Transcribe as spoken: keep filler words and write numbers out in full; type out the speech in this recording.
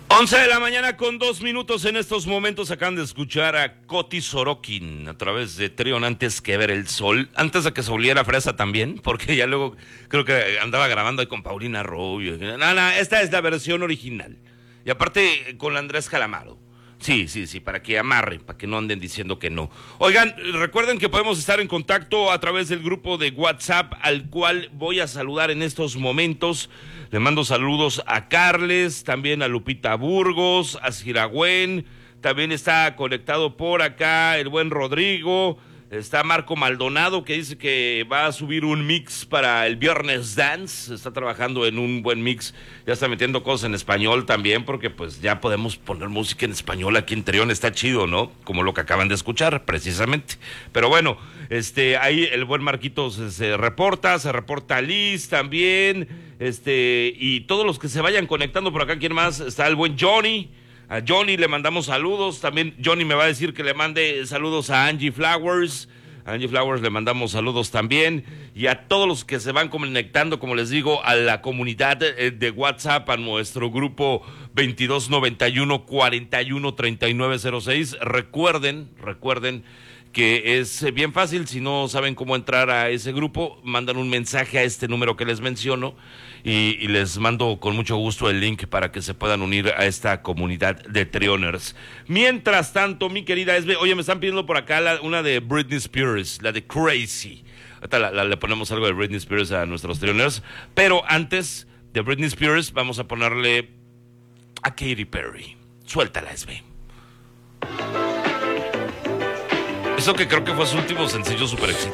once de la mañana con dos minutos. En estos momentos acaban de escuchar a Coti Sorokin a través de Trion, Antes que ver el sol, antes de que se volviera fresa también, porque ya luego creo que andaba grabando ahí con Paulina Rubio. No, no, esta es la versión original. Y aparte con la Andrés Calamaro. Sí, sí, sí, para que amarren, para que no anden diciendo que no. Oigan, recuerden que podemos estar en contacto a través del grupo de WhatsApp, al cual voy a saludar en estos momentos. Le mando saludos a Carles, también a Lupita Burgos, a Ciragüen, también está conectado por acá el buen Rodrigo, está Marco Maldonado, que dice que va a subir un mix para el Viernes Dance, está trabajando en un buen mix, ya está metiendo cosas en español también, porque pues ya podemos poner música en español aquí en Trion, está chido, ¿no? Como lo que acaban de escuchar, precisamente. Pero bueno, este, ahí el buen Marquitos se, se reporta, se reporta Liz también, este, y todos los que se vayan conectando por acá. ¿Quién más? Está el buen Johnny. A Johnny le mandamos saludos, también Johnny me va a decir que le mande saludos a Angie Flowers, a Angie Flowers le mandamos saludos también, y a todos los que se van conectando, como les digo, a la comunidad de WhatsApp, a nuestro grupo veintidós noventa y uno cuarenta y uno treinta y nueve cero seis. Recuerden, recuerden que es bien fácil. Si no saben cómo entrar a ese grupo, mandan un mensaje a este número que les menciono y, y les mando con mucho gusto el link para que se puedan unir a esta comunidad de Trioners. Mientras tanto, mi querida Esbe, oye, me están pidiendo por acá la, una de Britney Spears, la de Crazy. Ahorita la, la, le ponemos algo de Britney Spears a nuestros Trioners, pero antes de Britney Spears vamos a ponerle a Katy Perry. Suéltala, Esbe. Eso que creo que fue su último sencillo super exitoso.